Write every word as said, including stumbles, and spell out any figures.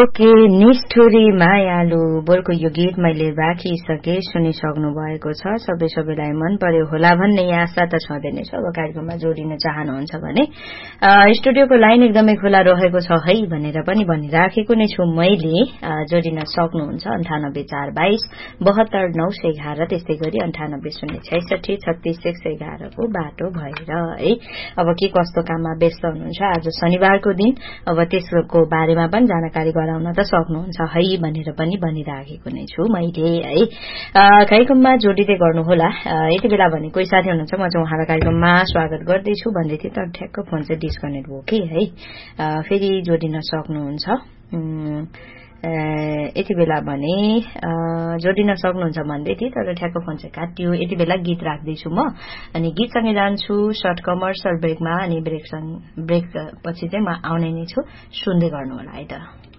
Okay निष्ठुरी मायालु बोलको यो गीत मैले राखिसके सुनिसक्नु भएको छ। सबै सबैलाई मन पर्यो होला भन्ने आशा त छँदै नै छ। अब कार्यक्रममा जोडिन चाहनुहुन्छ भने स्टुडियोको लाइन एकदमै खुला रहेको छ है भनेर पनि भनिराखेको नै छु मैले। जोडिन सक्नुहुन्छ अन्ठानब्बे चार बाइस बहत्तर नौ सय एघार त्यस्तै गरी अन्ठानब्बे शून्य छैसठी छत्तीस एक सय एघारको बाटो भएर है। अब के कस्तो काममा व्यस्त हुनुहुन्छ आज शनिबारको दिन, अब त्यसको बारेमा पनि जानकारी गराउन त सक्नुहुन्छ है भनेर पनि भनिराखेको नै छु मैले है। कार्यक्रममा जोडिँदै गर्नुहोला। यति बेला भने कोही साथी हुनुहुन्छ, म चाहिँ उहाँलाई कार्यक्रममा स्वागत गर्दैछु भन्दै थिएँ तर ठ्याक्क फोन चाहिँ डिस्कनेक्ट भयो कि है। फेरि जोडिन सक्नुहुन्छ यति बेला भने जोडिन सक्नुहुन्छ भन्दै थिएँ तर ठ्याक्क फोन चाहिँ काटियो। यति बेला गीत राख्दैछु म अनि गीतसँगै जान्छु सर्ट कमर्सियल ब्रेकमा अनि ब्रेक ब्रेक पछि चाहिँ म आउने नै छु। सुन्दै गर्नु होला है त।